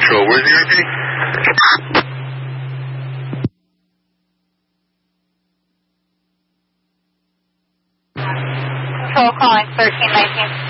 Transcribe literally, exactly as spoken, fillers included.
Patrol. Where's the I P? Patrol calling thirteen nineteen.